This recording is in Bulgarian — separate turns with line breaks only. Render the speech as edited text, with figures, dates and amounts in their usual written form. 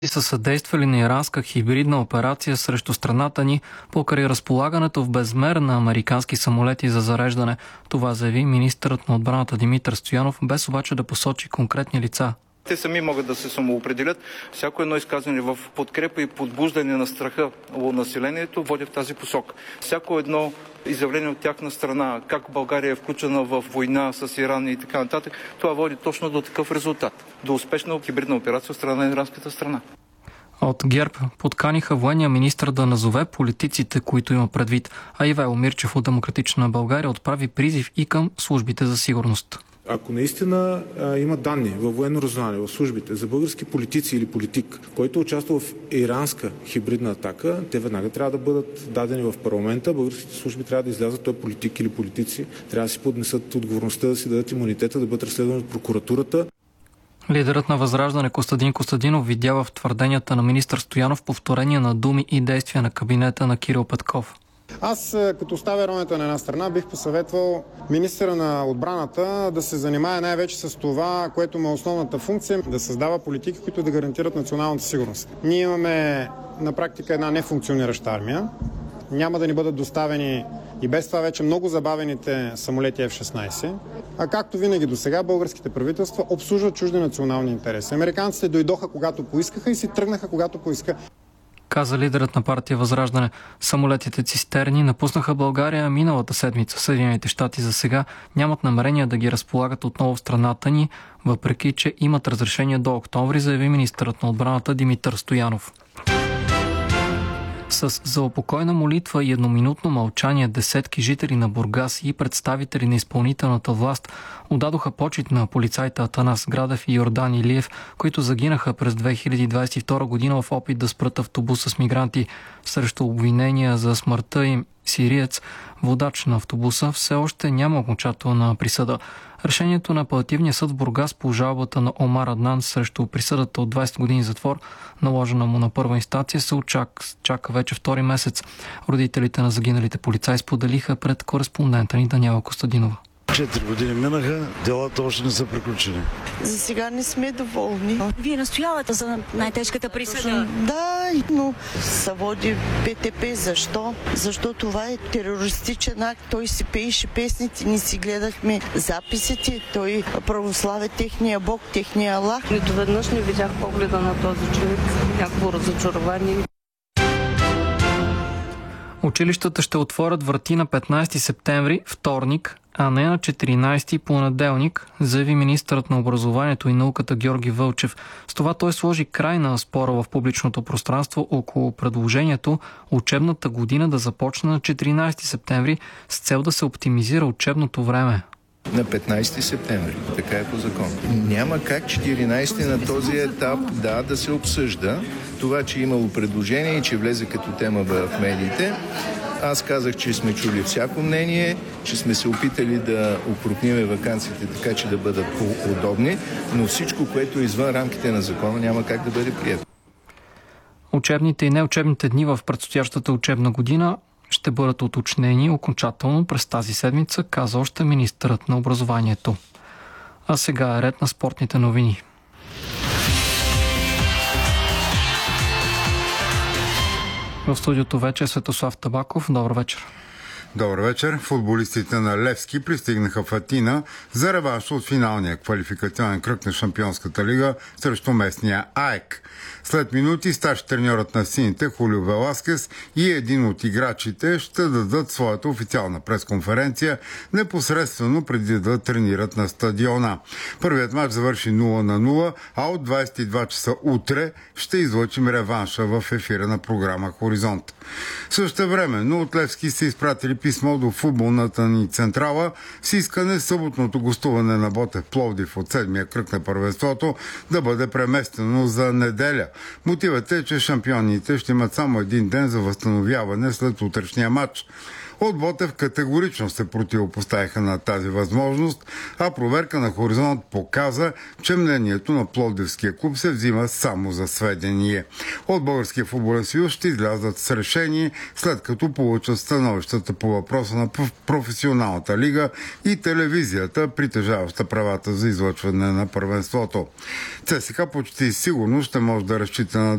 са съдействали на иранска хибридна операция срещу страната ни покрай разполагането в безмер на американски самолети за зареждане. Това заяви министърът на отбраната Димитър Стоянов, без обаче да посочи конкретни лица.
Те сами могат да се самоопределят. Всяко едно изказване в подкрепа и подбуждане на страха у населението води в тази посока. Всяко едно изявление от тяхна страна, как България е включена в война с Иран и така нататък, това води точно до такъв резултат. До успешна хибридна операция от страна на иранската страна.
От ГЕРБ подканиха военния министър да назове политиците, които има предвид, а Ивайло Мирчев от Демократична България отправи призив и към службите за сигурност.
Ако наистина има данни във военно разузнаване, в службите за български политици или политик, който участва в иранска хибридна атака, те веднага трябва да бъдат дадени в парламента. Българските служби трябва да излязат, той политик или политици, трябва да си поднесат отговорността, да си дадат имунитета, да бъдат разследвани от прокуратурата.
Лидерът на Възраждане Костадин Костадинов видя в твърденията на министър Стоянов повторение на думи и действия на кабинета на Кирил Петков.
Аз, като оставя ролята на една страна, бих посъветвал министъра на отбраната да се занимае най-вече с това, което му е основната функция, да създава политики, които да гарантират националната сигурност. Ние имаме на практика една нефункционираща армия. Няма да ни бъдат доставени и без това вече много забавените самолети F-16. А както винаги до сега, българските правителства обслужват чужди национални интереси. Американците дойдоха когато поискаха и си тръгнаха когато поиска.
Каза лидерът на партия Възраждане. Самолетите цистерни напуснаха България миналата седмица. Съединените щати за сега нямат намерение да ги разполагат отново в страната ни, въпреки че имат разрешение до октомври, заяви министърът на отбраната Димитър Стоянов. С заупокойна молитва и едноминутно мълчание десетки жители на Бургас и представители на изпълнителната власт отдадоха почит на полицаите Атанас Градев и Йордан Илиев, които загинаха през 2022 година в опит да спрат автобуса с мигранти. Срещу обвинения за смъртта им сириец, водач на автобуса, все още няма окончателна присъда. Решението на апелативния съд в Бургас по жалбата на Омар Аднан срещу присъдата от 20 години затвор, наложена му на първа инстанция, се чака вече втори месец. Родителите на загиналите полицаи споделиха пред кореспондента ни Даниела Костадинова.
4 години минаха, делата още не са приключени.
За сега не сме доволни.
Вие настоявате за най-тежката присъда?
Да, но се води ПТП. Защо? Защо това е терористичен акт. Той си пееше песните, ние си гледахме записите. Той православя техния Бог, техния Аллах.
Нито веднъж не видях погледа на този човек. Някакво разочарование.
Училищата ще отворят врати на 15 септември, вторник, а не на 14 понеделник, заяви министърът на образованието и науката Георги Вълчев. С това той сложи край на спора в публичното пространство около предложението учебната година да започне на 14 септември с цел да се оптимизира учебното време.
На 15 септември, така е по закон. Няма как 14 на този етап да се обсъжда. Това, че имало предложение и че влезе като тема в медиите. Аз казах, че сме чули всяко мнение, че сме се опитали да укрупниме ваканциите така, че да бъдат по-удобни, но всичко, което е извън рамките на закона, няма как да бъде прието.
Учебните и неучебните дни в предстоящата учебна година ще бъдат уточнени окончателно през тази седмица, каза още министърът на образованието. А сега е ред на спортните новини. В студиото вече е Светослав Табаков. Добър вечер.
Добър вечер. Футболистите на Левски пристигнаха в Атина за реванш от финалния квалификационен кръг на Шампионската лига срещу местния АЕК. След минути старши треньорът на сините Хулио Веласкес и един от играчите ще дадат своята официална пресконференция непосредствено преди да тренират на стадиона. Първият мач завърши 0-0, а от 22 часа утре ще излъчим реванша в ефира на програма Хоризонт. Същевременно от Левски са изпратили писмо до футболната ни централа с искане съботното гостуване на Ботев Пловдив от седмия кръг на първенството да бъде преместено за неделя. Мотивът е, че шампионите ще имат само един ден за възстановяване след утрешния матч. От Ботев категорично се противопоставиха на тази възможност, а проверка на Хоризонт показа, че мнението на Пловдивския клуб се взима само за сведение. От Българския футболен съюз ще излязат с решение, след като получат становищата по въпроса на професионалната лига и телевизията, притежаваща правата за излъчване на първенството. ЦСКА почти сигурно ще може да разчита на